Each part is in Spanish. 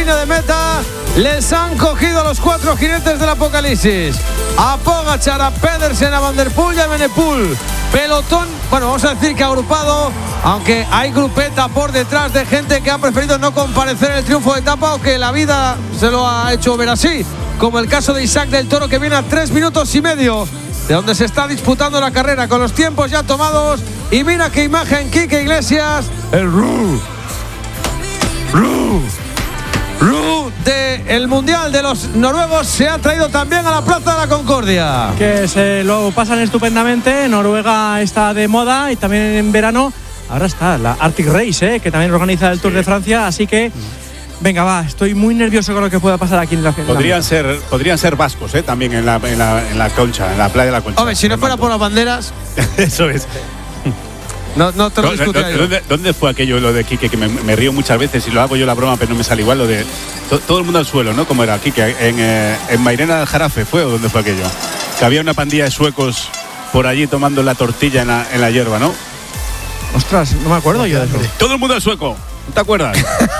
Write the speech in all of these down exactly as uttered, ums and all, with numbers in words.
línea de meta. Les han cogido a los cuatro jinetes del apocalipsis. A Pogačar, a Pedersen, a Van der Poel y a Evenepoel. Pelotón, bueno, vamos a decir que agrupado, aunque hay grupeta por detrás de gente que ha preferido no comparecer en el triunfo de etapa o que la vida se lo ha hecho ver así, como el caso de Isaac del Toro, que viene a tres minutos y medio de donde se está disputando la carrera, con los tiempos ya tomados. Y mira qué imagen, Quique Iglesias, el Ru Ru Ru del Mundial de los noruegos se ha traído también a la Plaza de la Concordia. Que se lo pasan estupendamente. Noruega está de moda y también en verano. Ahora está la Arctic Race, ¿eh? Que también organiza el Tour de Francia. Así que, venga, va, estoy muy nervioso con lo que pueda pasar aquí en la final. Podrían ser, podrían ser vascos, ¿eh? También en la, en, la, en la concha, en la playa de la Concha. Hombre, si no fuera por las banderas. Eso es. No, no te lo discutía yo. ¿Dónde, ¿Dónde fue aquello, lo de Quique, que me, me río muchas veces y lo hago yo la broma, pero no me sale igual, lo de to, todo el mundo al suelo, ¿no? Como era Quique, en, eh, en Mairena del Jarafe, ¿fue o dónde fue aquello? Que había una pandilla de suecos por allí tomando la tortilla en la, en la hierba, ¿no? Ostras, no me acuerdo yo de eso. Todo el mundo al sueco, ¿no te acuerdas?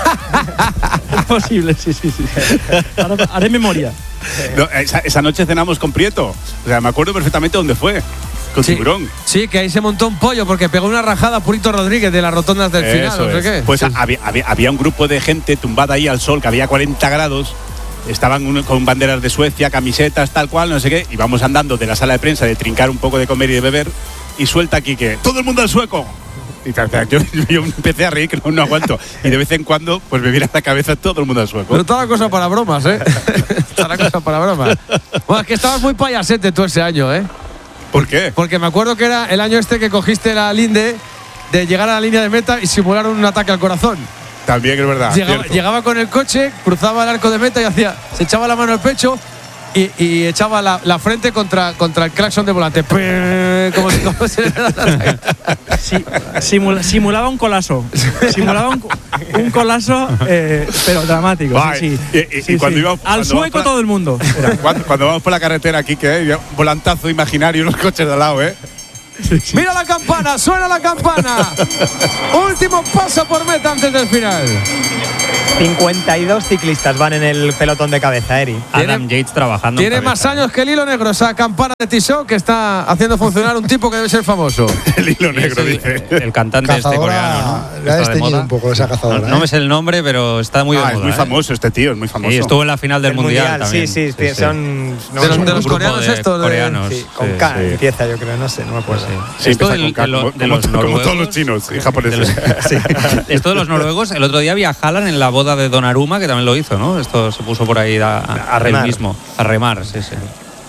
Es posible, sí, sí, sí. Ahora haré memoria. No, esa, esa noche cenamos con Prieto, o sea, me acuerdo perfectamente dónde fue. Con sí, Tiburón. Sí, que ahí se montó un pollo porque pegó una rajada a Purito Rodríguez de las rotondas del Eso final, no sé es. qué. Pues sí. había, había, había un grupo de gente tumbada ahí al sol, que había cuarenta grados, estaban uno, con banderas de Suecia, camisetas, tal cual, no sé qué, y vamos andando de la sala de prensa de trincar un poco de comer y de beber, y suelta aquí que ¡todo el mundo al sueco! Y yo, yo empecé a reír, que no, no aguanto. Y de vez en cuando, pues me viene a la cabeza todo el mundo al sueco. Pero toda la cosa para bromas, ¿eh? Toda la cosa para bromas. Bueno, es que estabas muy payasete tú ese año, ¿eh? ¿Por qué? Porque me acuerdo que era el año este que cogiste la linde de llegar a la línea de meta y simular un ataque al corazón. También es verdad. Llegaba, llegaba con el coche, cruzaba el arco de meta y hacía, se echaba la mano al pecho y, y echaba la, la frente contra, contra el claxon de volante. Como si como se le sí, simula, simulaba un colazo. Simulaba un, un colazo, eh, pero dramático. Vale. Sí, sí. Y, y, sí, y cuando sí. iba, Al cuando sueco por, todo el mundo. Cuando, cuando vamos por la carretera aquí, que hay un volantazo imaginario, unos coches de al lado, ¿eh? Sí, sí. Mira la campana, suena la campana. Último paso por meta antes del final. cincuenta y dos ciclistas van en el pelotón de cabeza, Eri. Adam Yates trabajando. Tiene más años que el hilo negro, esa campana de Tissot que está haciendo funcionar un tipo que debe ser famoso. El hilo negro, sí, dice. El, el cantante cazadora, este coreano, ¿no? Le ha desteñido un poco esa cazadora. No, no ¿eh? me sé el nombre, pero está muy ah, de moda. es muy ¿eh? famoso este tío, es muy famoso. Sí, estuvo en la final del el mundial, mundial también. Sí, sí, sí, son no, de los, un de los coreanos de estos. Coreanos. Sí, con sí, K sí. empieza, yo creo, no sé, no me acuerdo. Sí, Esto empieza del- con K, de lo- como, de los como, como noruegos. todos los chinos y japoneses. Sí. Esto de los noruegos, el otro día había Haaland en la boda de Donnarumma, que también lo hizo, ¿no? Esto se puso por ahí a, a, A remar. él mismo. A remar, sí, sí.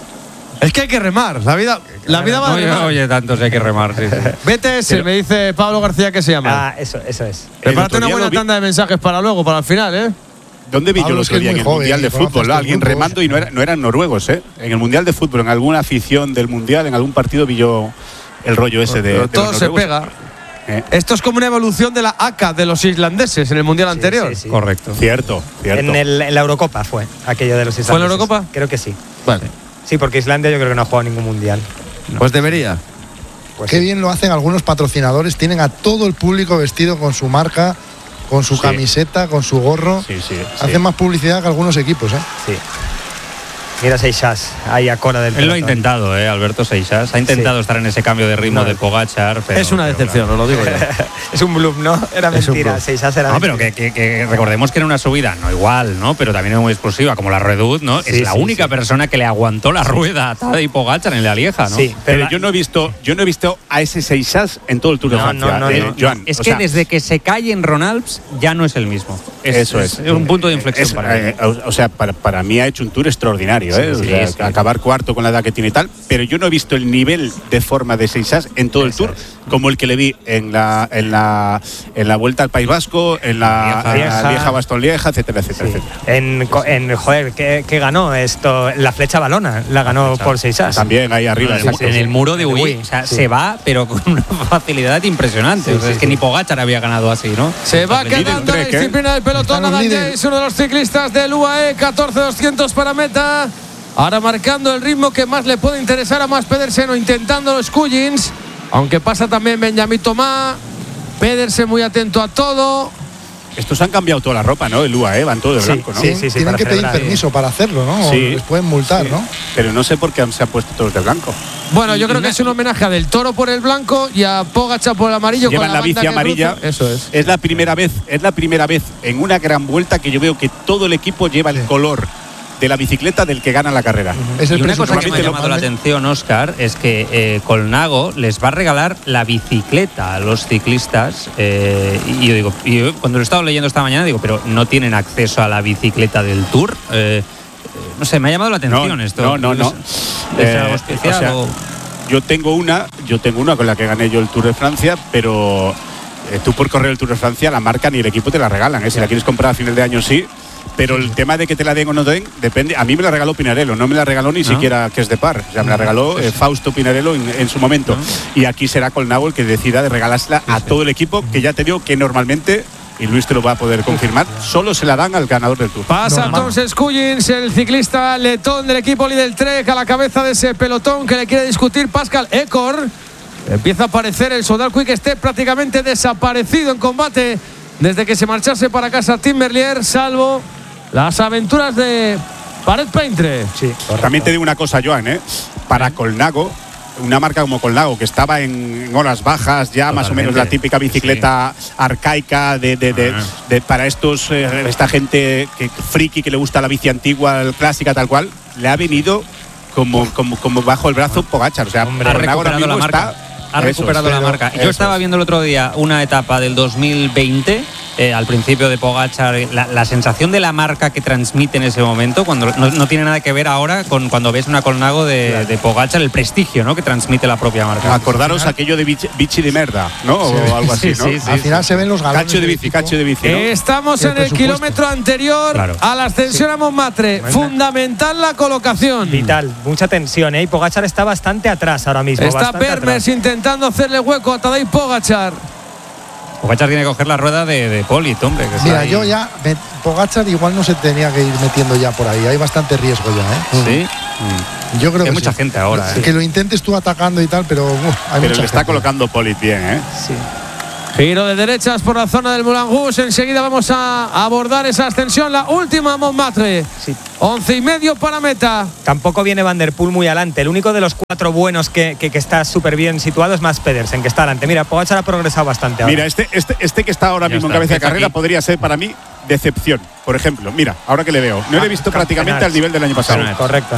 Es que hay que remar, la vida, la vida va No a oye, remar. oye tanto si hay que remar, sí, sí. B T S, Pero- me dice Pablo García que se llama. Ah, eso, eso es. Prepárate el otro una día buena lo vi- tanda de mensajes para luego, para el final, ¿eh? ¿Dónde vi yo Pablo el es que otro es día en muy el joven Mundial y de conoce Fútbol? estos Alguien grupos. remando y no, era, no eran noruegos, ¿eh? En el Mundial de Fútbol, en alguna afición del Mundial, en algún partido vi yo el rollo ese de, Pero de todo los se noruegos. pega. Eh, Esto es como una evolución de la A C A de los islandeses en el mundial Sí, anterior. sí, sí. Correcto. Cierto, cierto. En, el, en la Eurocopa fue aquello de los islandeses. ¿Fue en la Eurocopa? Creo que sí. Vale, Sí, porque Islandia yo creo que no ha jugado ningún mundial. pues debería. Pues Qué sí. bien lo hacen algunos patrocinadores. Tienen a todo el público vestido con su marca, con su Sí. camiseta, con su gorro. Sí, sí, sí. Hacen más publicidad que algunos equipos, ¿eh? Sí. Mira Seixas, ahí a Cora del Él lo ha pelotón. intentado, ¿eh? Alberto Seixas. Ha intentado Sí. estar en ese cambio de ritmo No. de Pogačar. Pero, Es una pero decepción, claro. os lo digo yo. Es un bluff, ¿no? Era Es un mentira. bluff. Seixas era No, pero mentira. que, que- que recordemos que era una subida, no igual, ¿no? Pero también muy explosiva, como la Redut, ¿no? Sí, es la sí, única sí. persona que le aguantó la rueda a Tadej Pogačar en la Lieja, ¿no? Sí, Pero pero yo no he visto, yo no he visto a ese Seixas en todo el Tour de No, Francia. no, no, eh, no. Joan. Es O que sea, desde que se cae en Ronalds ya no es el mismo. Es, eso es. Es un punto de inflexión Es, para él. eh, o, o sea, para, para mí ha hecho un tour extraordinario, ¿eh? Sí, O sea, sí. acabar cuarto con la edad que tiene y tal, pero yo no he visto el nivel de forma de Seixas en todo el Eso tour como el que le vi en la en la en la Vuelta al País Vasco, en la Lieja. en la Lieja. Lieja Bastogne Lieja, etcétera, etcétera, Sí. etcétera. En, co- en joder, ¿qué, qué ganó esto? La flecha balona la ganó flecha. por Seixas. También ahí arriba. en, el, sí, en sí. el muro de De Uy, Uy, o sea, sí. se va, pero con una facilidad impresionante. Sí, O sea, sí, es que sí. ni Pogačar había ganado así, ¿no? Se va Líder quedando la Trek, ¿eh? disciplina del pelotón. Están los Adam líderes. Yates, uno de los ciclistas del U A E, catorce doscientos para meta. Ahora marcando el ritmo que más le puede interesar a Mads Pedersen o intentando los Skuggins. Aunque pasa también Benjamin Tomás. Pedersen muy atento a todo. Estos han cambiado toda la ropa, ¿no? El U A E, van todo de Sí, blanco, ¿no? sí, sí, sí, Tienen para que pedir celebrar. permiso para hacerlo, ¿no? O Sí. les pueden multar, Sí. ¿no? Pero no sé por qué se han puesto todos de blanco. Bueno, yo creo que es un homenaje a Del Toro por el blanco y a Pogačar por el amarillo. Llevan con la, la bici banda que amarilla. cruza. Eso es. Es la primera vez, es la primera vez en una gran vuelta que yo veo que todo el equipo lleva el color de la bicicleta del que gana la carrera. Es el Y una cosa que me ha presupuesto llamado la normal. atención, Óscar, es que eh, Colnago les va a regalar la bicicleta a los ciclistas. eh, y yo digo, y yo cuando lo he estado leyendo esta mañana, digo, pero no tienen acceso a la bicicleta del Tour. Eh, eh, no sé, me ha llamado la atención no, esto. no, no, no. ¿Es Eh, algo especial? o sea, o- Yo tengo una, yo tengo una con la que gané yo el Tour de Francia, pero eh, tú por correr el Tour de Francia, la marca ni el equipo te la regalan. ¿eh? Si la quieres comprar a final de año, sí. Pero el tema de que te la den o no den, depende. A mí me la regaló Pinarello, no me la regaló ni siquiera que es de par. O sea, me la regaló eh, Fausto Pinarello en, en su momento. Y aquí será Colnago el que decida de regalársela a todo el equipo, que ya te digo que normalmente, y Luis te lo va a poder confirmar, solo se la dan al ganador del Tour. Pasa Normal. entonces Cullins, el ciclista letón del equipo Lidl Trek, a la cabeza de ese pelotón que le quiere discutir Pascal Ecor. Empieza a aparecer el Soudal Quick Step, prácticamente desaparecido en combate desde que se marchase para casa Tim Merlier, salvo las aventuras de Paret Paintre. Sí, correcto. También te digo una cosa, Joan, ¿eh? Para Colnago, una marca como Colnago, que estaba en horas bajas, ya más o menos la Totalmente. típica bicicleta arcaica de, de, de, Ah. de- para estos eh, esta gente que friki que le gusta la bici antigua, clásica, tal cual, le ha venido como, como, como bajo el brazo Pogačar. O sea, ha Colnago ahora recuperado la mismo marca. está. Ha Eso recuperado es, la pero- marca. eso Yo estaba es. viendo el otro día una etapa del dos mil veinte, eh, al principio de Pogačar, la, la sensación de la marca que transmite en ese momento, cuando no, no tiene nada que ver ahora con cuando ves una Colnago de, de Pogačar, el prestigio, ¿no?, que transmite la propia marca. Acordaros aquello de bichi, bichi de merda, ¿no? O algo así, Sí, ¿no? sí, sí. Al final se ven los galones. Cacho de del bici, equipo. cacho de bici, ¿no? Estamos El en el presupuesto. kilómetro anterior Claro. a la ascensión a Montmartre. Fundamental la colocación. Vital, mucha tensión, ¿eh? Y Pogačar está bastante atrás ahora mismo. Está bastante Vermes atrás. intentando hacerle hueco a Tadej Pogačar. Pogačar tiene que coger la rueda de, de Polit, hombre. Que está Mira, ahí. yo ya, me- Pogačar igual no se tenía que ir metiendo ya por ahí. Hay bastante riesgo ya, ¿eh? Sí. Yo creo Hay que mucha sí. gente ahora, Que ¿eh? lo intentes tú atacando y tal, pero uf, hay Pero mucha le está gente. colocando Polit bien, ¿eh? Sí. Giro de derechas por la zona del Moulin Rouge. Enseguida vamos a abordar esa ascensión, la última a Montmartre. Sí. Once y medio para meta. Tampoco viene Van der Poel muy adelante. El único de los cuatro buenos que, que, que está súper bien situado es Mats Pedersen, que está adelante. Mira, Pogačar ha progresado bastante ahora. Mira, este, este, este que está ahora Ya mismo está, en cabeza de está carrera aquí. podría ser para mí decepción. Por ejemplo, mira, ahora que le veo, no le he visto Ah, prácticamente Campeonato. al nivel del año pasado. Campeonato. Correcto.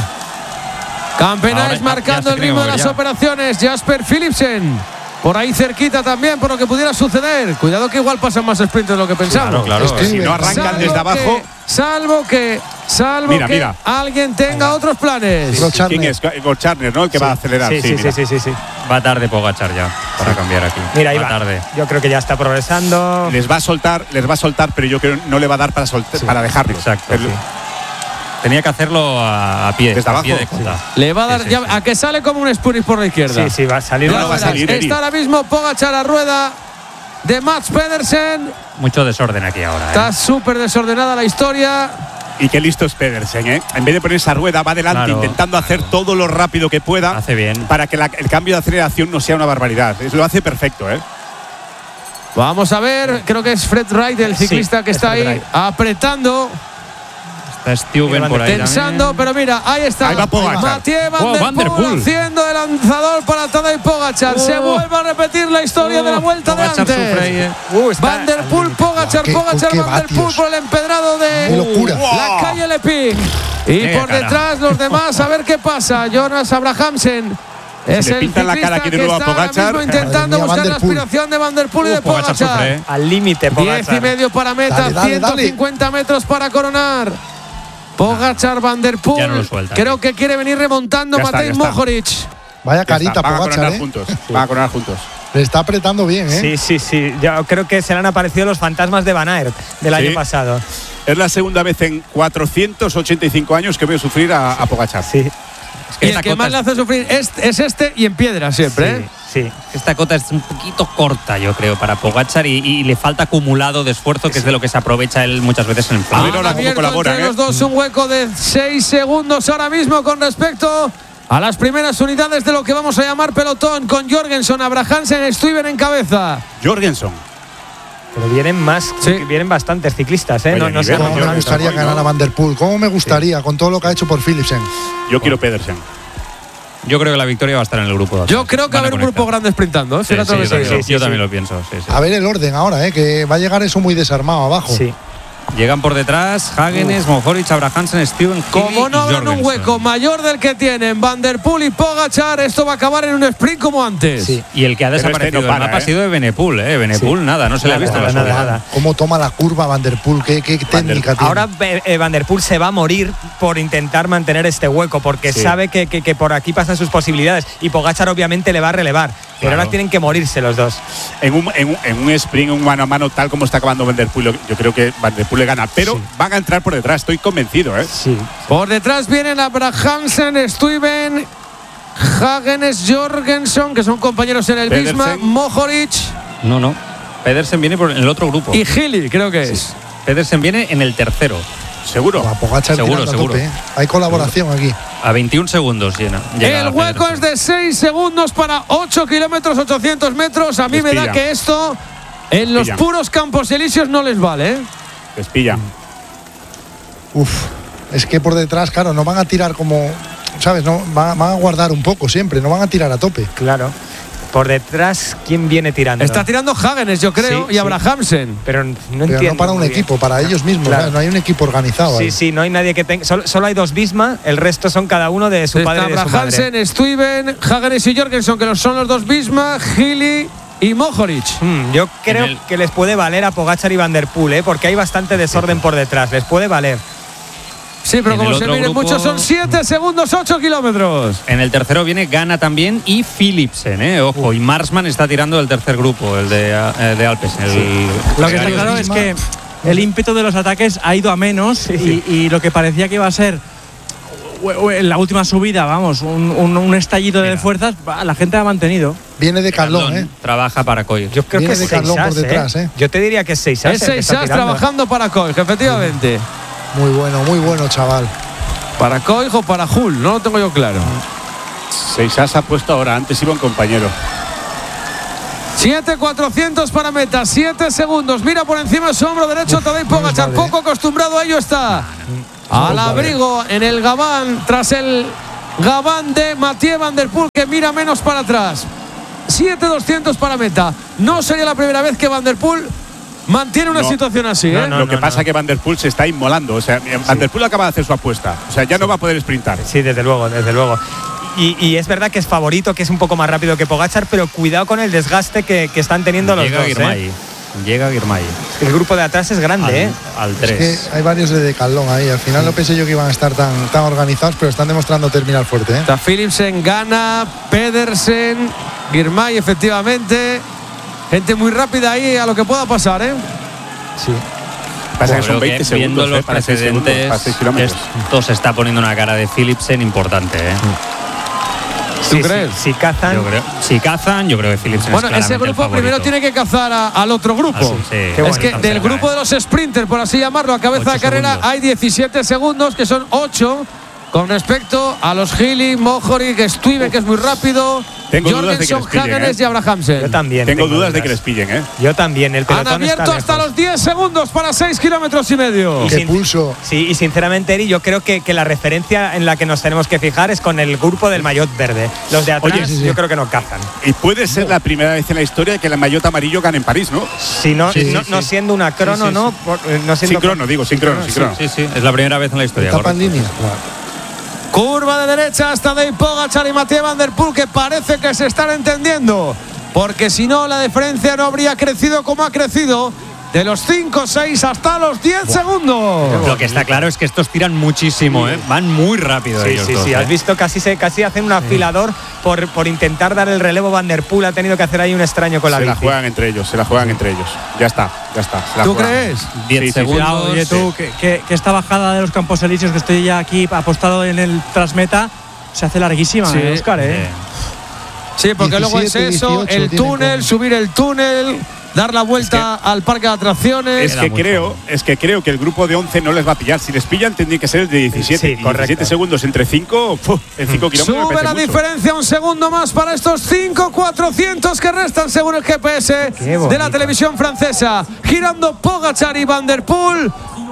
Campenaes Ahora ya- marcando ya se el tiene ritmo que de las mover ya. operaciones. Jasper Philipsen. Por ahí cerquita también, por lo que pudiera suceder. Cuidado que igual pasan más sprints de lo que pensamos. Claro, claro. Si no arrancan desde abajo. Que, salvo que, salvo Mira, que mira. alguien tenga otros planes. Gocharner. ¿Quién es? Gocharner, ¿no? El que va a acelerar. Sí, sí, sí, mira. sí, sí, sí. Va tarde Pogačar ya para cambiar aquí. Mira, ahí va va. tarde. Yo creo que ya está progresando. Les va a soltar, les va a soltar, pero yo creo que no le va a dar para soltar, para dejarlo. Exacto. El- sí. Tenía que hacerlo a, a pie, Desde a abajo. pie de cota. Le va a dar Sí, sí, ya- sí. a que sale como un Spurris por la izquierda. Sí, sí, va a salir. No, Ya no va a verás. salir, Eri. Está ahora mismo Pogačar a rueda de Mats Pedersen. Mucho desorden aquí ahora. ¿eh? Está súper desordenada la historia. Y qué listo es Pedersen, ¿eh? En vez de poner esa rueda, va adelante Claro, intentando hacer todo lo rápido que pueda Hace bien. para que la- el cambio de aceleración no sea una barbaridad. Es- Lo hace perfecto, ¿eh? Vamos a ver, creo que es Fred Wright, el Sí, ciclista que es está Fred ahí Wright. apretando, Está Stuyven por ahí tensando, también. pero mira, ahí está. Ahí va Pogačar. Mathieu Van Oh, der Van der Poel Poel. haciendo de lanzador para Tadej Pogačar. Se Oh. vuelve a repetir la historia de la vuelta Pogačar de sufre ahí, antes. ¿eh? Uh, está Van der al Poel, límite. Pogačar, Qué- Pogačar, qué Van der Poel vatios. por el empedrado de Qué locura. la calle Lepig. Y Qué por cara. detrás los demás, a ver qué pasa. Jonas Abrahamsen. Es le el pintan la ciclista cara aquí de que nuevo a está ahora Pogačar. mismo intentando Madre mía, buscar Van la der Poel. aspiración de Van der Poel y de Uh, Pogačar Pogačar. sufre, ¿eh? Al límite, Diez Pogačar. y medio para meta, Dale, dale, dale. ciento cincuenta metros para coronar. Pogačar, Van der Poel. Ya no lo suelta. Creo que quiere venir remontando Ya está, Matej ya está. Mohoric. Vaya Ya está, carita, van a Pogačar, coronar ¿eh? juntos. Van a coronar juntos. Le está apretando bien, ¿eh? Sí, sí, sí. Yo creo que se le han aparecido los fantasmas de Van Aert del Sí. año pasado. Es la segunda vez en cuatrocientos ochenta y cinco años que veo sufrir a, a Pogačar. Sí, Es que Y el esta que cota más le hace sufrir es, es este y en piedra siempre. ¿eh? sí, sí. Esta cota es un poquito corta, yo creo, para Pogačar y, y le falta acumulado de esfuerzo, que es de lo que se aprovecha él muchas veces en el A plan. ver ahora Han cómo abierto colaboran, entre ¿eh? los dos un hueco de seis segundos ahora mismo con respecto a las primeras unidades de lo que vamos a llamar pelotón, con Jorgensen, Abrahamsen, Stuyven en cabeza. Jorgensen. Pero vienen más, Sí. vienen bastantes ciclistas, ¿eh? Oye, No, no sé. nivel, ¿Cómo yo- me gustaría yo- ganar a Van der Poel? ¿Cómo me gustaría con todo lo que ha hecho por Philipsen? Yo quiero Pedersen. Yo creo que la victoria va a estar en el grupo dos. Yo creo que va a Van haber un grupo conectar. grande sprintando. ¿eh? Sí, Fíjate sí, lo que yo te también, digo. lo- yo también lo pienso. Sí, sí. A ver el orden ahora, ¿eh? Que va a llegar eso muy desarmado abajo. Sí. Llegan por detrás Hagenes, Mohoric, Abrahamsen, Steven, Como Healy no y abran un Jorgensen. hueco mayor del que tienen Van der Poel y Pogačar, esto va a acabar en un sprint como antes. Sí. Y el que ha Pero este desaparecido no del para, mapa ¿eh? ha sido de Benepool, ¿eh? Benepool, nada, no se le ha Nada, visto nada, la nada, subida. nada. ¿Cómo toma la curva Van der Poel? ¿Qué, qué técnica tiene? Ahora eh, Van der Poel se va a morir por intentar mantener este hueco, porque Sí. sabe que, que- que por aquí pasan sus posibilidades y Pogačar obviamente le va a relevar, pero Claro. ahora tienen que morirse los dos. En un, en, un, en un sprint, un mano a mano, tal como está acabando Van der Poel, yo creo que Van der Poel le gana. Pero Sí. van a entrar por detrás, estoy convencido, ¿eh? Sí. Por detrás vienen Abrahamsen, Stuyven, Hagenes, Jorgensen, que son compañeros en el Pedersen. Visma, Mohoric No, no. Pedersen viene por el otro grupo. y Healy, creo que es. Pedersen viene en el tercero. Seguro. A Pogačar Seguro, tirando a seguro. tope, ¿eh? Hay colaboración aquí. A veintiún segundos llena. llega El hueco es Pedersen. de seis segundos para ocho kilómetros, ochocientos metros. A mí Les me da pillan. que esto en los pillan. puros campos elíseos no les vale, ¿eh? Les pilla. Uf, es que por detrás, claro, no van a tirar como, ¿sabes? No, van, van a guardar un poco siempre, no van a tirar a tope. Claro. Por detrás, ¿quién viene tirando? Está tirando Hagenes, yo creo, Sí, y sí. Abrahamsen. Pero no Pero entiendo. no para un muy bien. equipo, para ellos mismos. Claro. ¿sabes? No hay un equipo organizado ahí. Sí, sí, no hay nadie que tenga. Solo, solo hay dos Visma, el resto son cada uno de su padre Está y de su madre. Abrahamsen, Stuyven, Hagenes y Jorgensen, que los son los dos Visma, Healy y Mohoric. Hmm, yo creo el- que les puede valer a Pogačar y Van der Poel, ¿eh? Porque hay bastante desorden por detrás. Les puede valer. Sí, pero En como el se otro miren grupo- muchos, son siete segundos, ocho kilómetros. En el tercero viene Gana también y Philipsen, ¿eh? Ojo, y Marsman está tirando del tercer grupo, el de, eh, de Alpes. El, Lo que está Varios claro es Visma. que el ímpetu de los ataques ha ido a menos y, y lo que parecía que iba a ser u- u- en la última subida, vamos, un, un- un estallido de Mira. fuerzas, va, la gente ha mantenido. Viene de Carlón, Carlón ¿eh? trabaja para Coy. Yo creo Viene que es de seis Carlón por as, detrás, ¿eh? Yo te diría que es seis as. Es el que seis está as tirando. trabajando para Koig, efectivamente. Muy bueno, muy bueno, chaval. ¿Para Koig o para Hull? No lo tengo yo claro. Seis as ha puesto ahora, antes iba un compañero. siete cuatrocientos para meta, siete segundos. Mira por encima de su hombro derecho Tadej Pogačar. vale, Poco acostumbrado a ello está. Al abrigo en el Gabán, tras el Gabán de Mathieu Van der Poel, que mira menos para atrás. siete doscientos para meta. No sería la primera vez que Van der Poel mantiene una No. situación así, ¿eh? No, Lo que no, pasa no. es que Van der Poel se está inmolando. O sea, Van der Poel acaba de hacer su apuesta. O sea, ya no va a poder sprintar. Sí, desde luego, desde luego. Y, y es verdad que es favorito, que es un poco más rápido que Pogačar, pero cuidado con el desgaste que, que están teniendo los Llega dos. Girmay. ¿eh? Llega Girmay. El grupo de atrás es grande, ¿eh? Al, al Es tres. que hay varios de Decathlon ahí. Al final no pensé yo que iban a estar tan, tan organizados, pero están demostrando terminar fuerte, ¿eh? Está Philipsen, Gana, Pedersen, Girmay, efectivamente. Gente muy rápida ahí a lo que pueda pasar, ¿eh? Sí. Pasa que Creo son veinte que segundos viendo eh, los para seis segundos, precedentes, para seis kilómetros. esto se está poniendo una cara de Philipsen importante, ¿eh? ¿Tú Sí, crees? sí, si cazan. Yo creo, si cazan, yo creo que Philipsen Bueno, es ese claramente el grupo favorito. primero tiene que cazar a- al otro grupo. Ah, sí, sí. Qué Es bueno, que tan del cerca, grupo ¿eh? de los sprinters, por así llamarlo, a cabeza Ocho de carrera, segundos. hay diecisiete segundos, que son ocho, con respecto a los Healy, Mohoric, Stuyven, que es muy rápido, Tengo dudas de que Jorgensen, les pillen, Hagenes ¿eh? y Abrahamsen. Yo también. Tengo dudas de que les pillen, ¿eh? Yo también. El Han pelotón abierto está hasta lejos. los diez segundos para seis kilómetros y medio. Y ¡Qué sin- pulso! Sí, y sinceramente, Eri, yo creo que, que la referencia en la que nos tenemos que fijar es con el grupo del maillot verde. Los de atrás, Oye, sí, sí. yo creo que no cazan. Y puede ser la primera vez en la historia que el maillot amarillo gane en París, ¿no? Si no, Sí, sí, no, sí. no siendo una crono, Sí, sí, ¿no? Por- eh, no siendo Sin crono, digo, sin crono, sin crono. Sí, sí, es la primera vez en la historia. Etapa en correcto. línea. Curva de derecha hasta Tadej Pogačar y Mathieu Van der Poel, que parece que se están entendiendo, porque si no la diferencia no habría crecido como ha crecido, de los cinco seis hasta los diez segundos. Lo que está claro es que estos tiran muchísimo, ¿eh? Van muy rápido Sí, ellos sí, dos, sí. ¿eh? Has visto, casi se casi hacen un afilador por, por intentar dar el relevo. Van der Poel ha tenido que hacer ahí un extraño con la Se la bici. juegan entre ellos, se la juegan entre ellos. Ya está, ya está. se la ¿Tú juegan. crees? diez Sí, sí, sí. segundos. Cuidado, oye tú, que, que- que esta bajada de los Campos Elíseos, que estoy ya aquí apostado en el Transmeta, se hace larguísima, Sí. ¿eh, Óscar? ¿eh? Eh, Sí, porque luego es diecisiete, eso, dieciocho el tienen túnel, con- subir el túnel, dar la vuelta Es que- al parque de atracciones. Es que, muy creo, es que creo que el grupo de once no les va a pillar. Si les pillan, tendría que ser el de diecisiete. Sí, Y correcto. diecisiete segundos entre cinco, en cinco kilómetros. me Sube parece la mucho. diferencia un segundo más para estos cinco cuatrocientos que restan según el G P S Qué de la bonito. televisión francesa. Girando Pogačar y Van der Poel.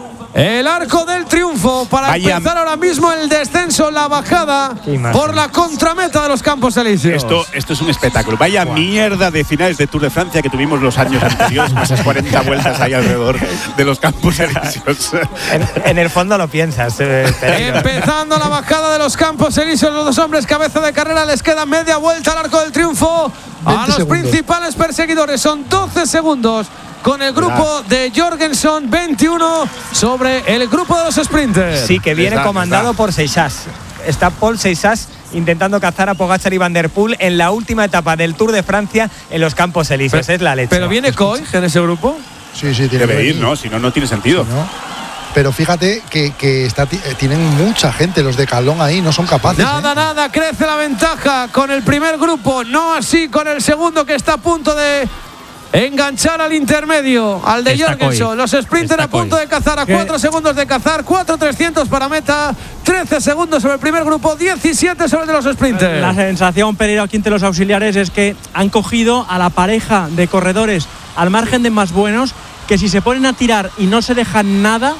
El arco del triunfo para Vaya- empezar ahora mismo el descenso, la bajada Qué imagen. por la contrameta de los Campos Elíseos. Esto, esto es un espectáculo. Vaya mierda de finales de Tour de Francia que tuvimos los años anteriores, con esas cuarenta vueltas ahí alrededor de los Campos Elíseos. En, en el fondo lo piensas. eh, Pereiro. Empezando la bajada de los Campos Elíseos, los dos hombres cabeza de carrera, les queda media vuelta al arco del triunfo. A veinte los segundos. principales perseguidores son doce segundos con el grupo de Jorgensen, veintiuno sobre el grupo de los sprinters. Sí, que viene Les da, comandado les da. por Seixas. Está Paul Seixas intentando cazar a Pogačar y Van der Poel en la última etapa del Tour de Francia en los Campos Elíseos. Es la leche. Pero viene Coy en ese grupo. Sí, sí, tiene que Debe ir, venir. ¿no? Si no, no tiene sentido. ¿No? Pero fíjate que, que está, ti- eh, tienen mucha gente los de Calón ahí, no son capaces. Nada, ¿eh? nada, crece la ventaja con el primer grupo, no así con el segundo que está a punto de enganchar al intermedio, al de Está Jorgensen. Coy. Los sprinters Está a punto Coy. de cazar a ¿Qué? cuatro segundos de cazar, cuatro trescientos para meta, trece segundos sobre el primer grupo, diecisiete sobre el de los sprinters. La sensación, Pereiro, aquí entre los auxiliares es que han cogido a la pareja de corredores al margen de más buenos, que si se ponen a tirar y no se dejan nada,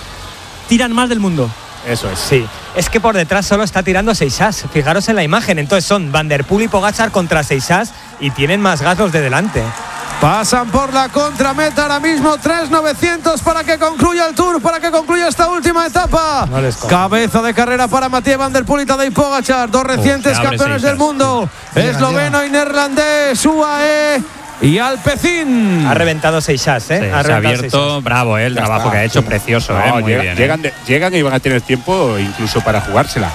tiran más del mundo. Eso es. Sí, es que por detrás solo está tirando Seixas. Fijaros en la imagen. Entonces son Van der Poel y Pogačar contra Seixas y tienen más gas los de delante. Pasan por la contrameta ahora mismo, tres novecientos para que concluya el Tour, para que concluya esta última etapa. No les coge. Cabeza de carrera para Mathieu Van der Poel y Tadej Pogačar, dos recientes se abre campeones seis, del mundo, Llega, esloveno y neerlandés, U A E y Alpecin. Ha reventado Seixas, ¿eh? Sí, ha se ha reventado abierto, Seixas. bravo, eh, el Ya trabajo está, que ha hecho, sí. precioso, No, eh, muy llega- bien. eh. llegan, de- llegan y van a tener tiempo incluso para jugársela.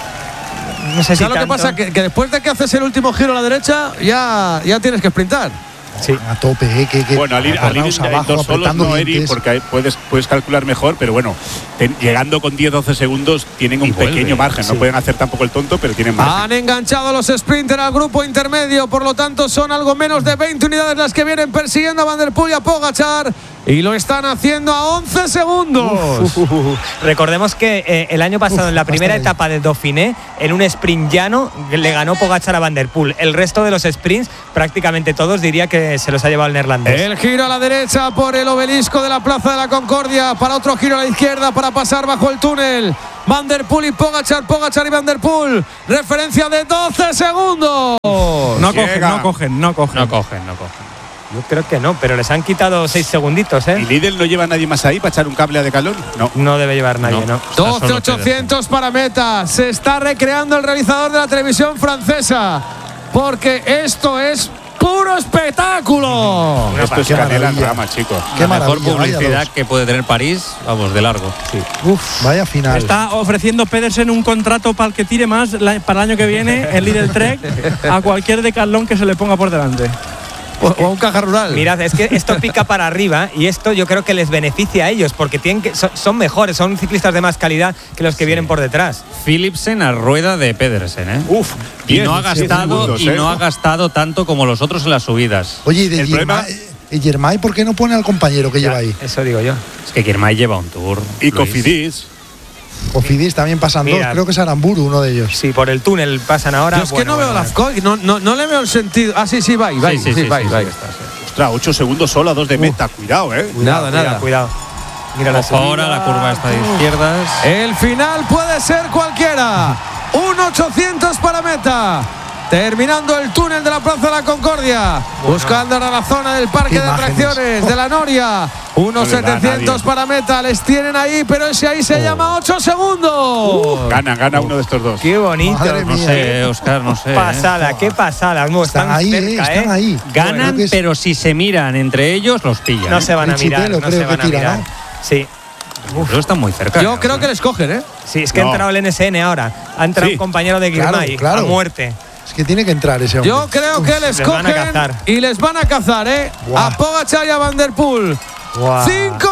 No sé si ¿Sabes lo que tanto. pasa? Que, que después de que haces el último giro a la derecha, ya, ya tienes que sprintar. Sí. A tope, ¿eh? Que, que Bueno, al ir, al ir acorraos en abajo, dos solos apretando no, Eri, dientes. porque ahí puedes, puedes calcular mejor, pero bueno, ten- llegando con diez doce segundos tienen un Y vuelve. pequeño margen. No Sí. pueden hacer tampoco el tonto, pero tienen margen. Han enganchado los sprinters al grupo intermedio, por lo tanto son algo menos de veinte unidades las que vienen persiguiendo a Van der Poel y a Pogačar y lo están haciendo a once segundos. Recordemos que eh, el año pasado, Uf, en la primera basta de ahí. etapa del Dauphiné, en un sprint llano, le ganó Pogačar a Van der Poel. El resto de los sprints, prácticamente todos, diría que se los ha llevado el neerlandés. El giro a la derecha por el obelisco de la Plaza de la Concordia, para otro giro a la izquierda para pasar bajo el túnel. Van der Poel y Pogačar, Pogačar y Van der Poel, referencia de doce segundos. No cogen, Llega. no cogen, no cogen. No cogen, no cogen. Yo creo que no, pero les han quitado seis segunditos, ¿Y ¿eh? Lidl no lleva a nadie más ahí para echar un cable a Decalón? No. No debe llevar nadie, ¿no? No. Está doce solo ochocientos para meta. Se está recreando el realizador de la televisión francesa, porque esto es puro espectáculo. Esto es qué canela en maravilla. rama, chicos. Qué La mejor maravilla, vaya publicidad dos. que puede tener París, vamos, de largo. Uf, vaya final. Está ofreciendo Pedersen un contrato para el que tire más la- para el año que viene, el Lidl Trek, a cualquier decathlon que se le ponga por delante. O, o a un caja rural. Mirad, es que esto pica para arriba y esto yo creo que les beneficia a ellos porque tienen que, son, son mejores, son ciclistas de más calidad que los que vienen por detrás. Philipsen a rueda de Pedersen, ¿eh? Uf, Y diez, no ha diez gastado segundos, y ¿eh? no ha gastado tanto como los otros en las subidas. Oye, ¿y de el problema- Girmay, eh, Girmay, por qué no pone al compañero que lleva ahí? Eso digo yo. Es que Girmay lleva un tour. Y Luis. Cofidis. Cofidis también pasan Mira. dos, creo que es Aramburu uno de ellos. Si por el túnel pasan ahora. Yo es que bueno, no veo bueno, la bueno. F C O I, no, no, no le veo el sentido. Ah, sí, sí, va, va, Sí, sí, sí, va, sí, va. sí, está, sí. Ostras, ocho segundos solo a dos de meta. Cuidado, ¿eh? Nada, Cuidado, nada. Cuidado. Mira la Ojo ahora, la curva está de izquierdas. El final puede ser cualquiera. Un ochocientos para meta. Terminando el túnel de la Plaza de la Concordia. Buscando ahora la zona del parque Qué de imágenes. atracciones de la Noria. Unos No le da a setecientos nadie. para meta. Les tienen ahí, pero ese ahí se llama ocho segundos. Gana, gana uno de estos dos. Qué bonito. Madre No mía. sé, Oscar, no sé. ¿eh? Pasada, qué pasada. No, Están están ahí, eh, cerca, están ¿eh? ahí. Ganan, Creo que es- pero si se miran entre ellos, los pillan. No ¿eh? se van a Richipelo mirar, no creo se van que a tira, mirar. ¿no? Sí, Pero están muy cerca. Yo ¿eh? creo que les cogen, ¿eh? sí, es que No. ha entrado el N S N ahora. Ha entrado Sí. un compañero de Claro, Girmay claro. a muerte. Es que tiene que entrar ese hombre. Yo creo que les les van a cogen cazar. y les van a cazar, ¿eh? Buah. A Pogačar y a Van der Poel. Guau. Cinco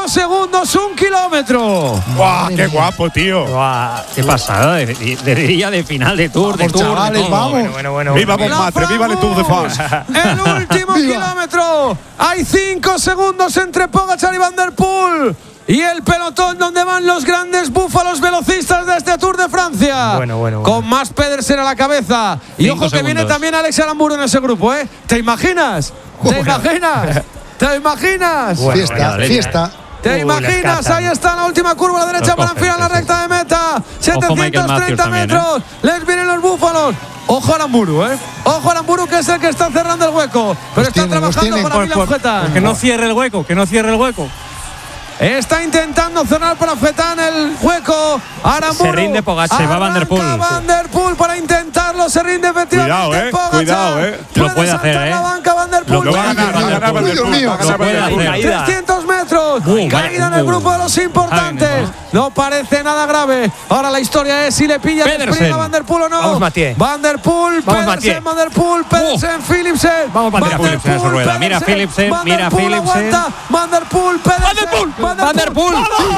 cinco segundos, un kilómetro. ¡Guau! ¡Qué guapo, tío! Guau, qué pasada de, de, de día de final de Tour, de Vamos, Tour, chavales, de todo. vamos. Bueno, bueno, bueno. ¡Viva bueno. Montmartre! ¡Viva le Tour de France! El último Viva. kilómetro. Hay cinco segundos entre Pogačar y Van der Poel. Y el pelotón donde van los grandes búfalos velocistas de este Tour de Francia. Bueno, bueno, bueno. Con más Pedersen a la cabeza. Y Cinco ojo que segundos. viene también Alex Aramburu en ese grupo, ¿eh? ¿Te imaginas? ¿Te imaginas? ¿Te imaginas? Bueno, fiesta, vaya, vaya. fiesta. ¿Te Uh, les imaginas? cazan. Ahí está la última curva a la derecha Los para cogen, enfilar la sí, sí. recta de meta. setecientos Michael Matthews treinta también, ¿eh? metros. Les vienen los búfalos. Ojo a Aramburu, ¿eh? Ojo a Aramburu, que es el que está cerrando el hueco. Pero Los está tienen, los trabajando tienen. para Por- Milan por- Fetan. pues que no cierre el hueco, que no cierre el hueco. Está intentando cerrar para Fetan el hueco. Aramburu. Se rinde Pogačar. Se va Van der Poel. Arranca Van der Poel para intentarlo. Se rinde efectivamente. Cuidado, eh, Pogačar. cuidado, eh. Lo puede hacer, saltar eh. la banca Van der Poel. Lo va a ganar, va a ganar Van der Dios Poel, mío. va a ganar Lo Van der puede Poel. hacer. trescientos metros. Uh, Caída en el uh. grupo de los importantes. Ay, No parece nada grave. Ahora la historia es si le pilla el Pedersen. sprint a Van der Poel o no. Vamos, Mathieu. Van der Poel, Vamos, Pedersen, Mathieu. Van der Poel, Pedersen, Philipsen. Vamos, Van der Van Philipsen a su rueda. Mira Pedersen, Philipsen, Van der mira Poel Philipsen. aguanta. Van der Poel, Pedersen. Van der Poel, Van der Poel.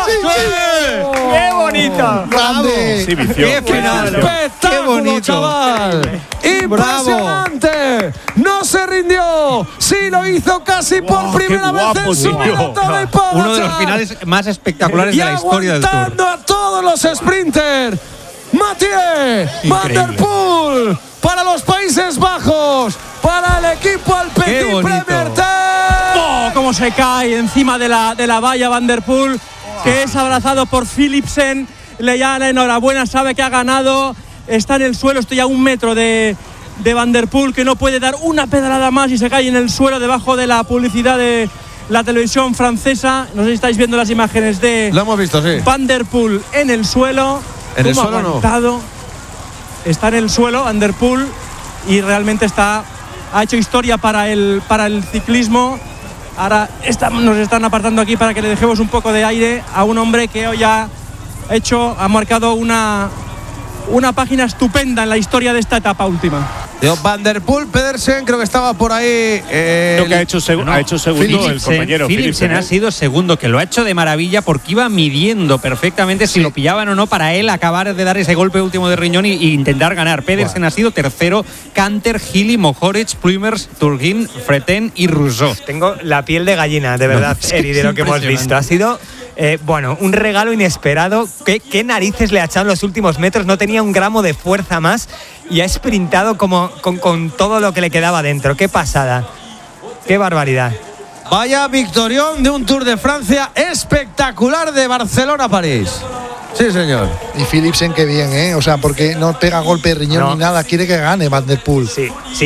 ¡Qué bonito! Grande. Sí, vicio. ¡Qué final! Espectáculo, ¡Qué bonito! chaval! ¡Impresionante! No se rindió. Sí, lo hizo casi por Wow, primera qué vez guapo, en su tío. maratón de Pogačar. Uno de los finales más espectaculares y de la historia del Tour. aguantando a todos los sprinters. Mathieu Van der Increíble. Poel para los Países Bajos, para el equipo Qué Alpecin bonito. Premier Tech. ¡Oh, cómo se cae encima de la, de la valla Van der Poel, que es abrazado por Philipsen. Le da la enhorabuena, sabe que ha ganado. Está en el suelo, estoy a un metro de, de Van der Poel, que no puede dar una pedalada más y se cae en el suelo debajo de la publicidad de la televisión francesa. No sé si estáis viendo las imágenes de Lo hemos visto, sí. Van der Poel en el suelo. En el Cómo ha suelo no. aguantado. Está en el suelo Van der Poel y realmente está, ha hecho historia para el, para el ciclismo. Ahora está- nos están apartando aquí para que le dejemos un poco de aire a un hombre que hoy ha hecho, ha marcado una, una página estupenda en la historia de esta etapa última. Digo, Van der Poel, Pedersen, creo que estaba por ahí. eh, Creo que ha hecho, segu- No, ha hecho segundo el Philipsen- compañero Philipsen Philipsen, ha ¿eh? sido segundo, que lo ha hecho de maravilla porque iba midiendo perfectamente si lo pillaban o no para él acabar de dar ese golpe último de riñón y, y intentar ganar. Pedersen ha sido tercero, Canter, Gili, Mohoric, Plumers, Turguin, Freten y Rousseau. Tengo la piel de gallina, de verdad, es que Eri, de es lo que hemos visto. impresionante. Ha sido, eh, bueno, un regalo inesperado. ¿Qué, qué narices le ha echado en los últimos metros? No tenía un gramo de fuerza más y ha sprintado como con, con todo lo que le quedaba dentro. Qué pasada. Qué barbaridad. Vaya victorión de un Tour de Francia espectacular de Barcelona a París. Sí, señor. Y Philipsen, qué bien, ¿eh? O sea, porque no pega golpe de riñón No. ni nada. Quiere que gane Van der Poel. Sí, sí.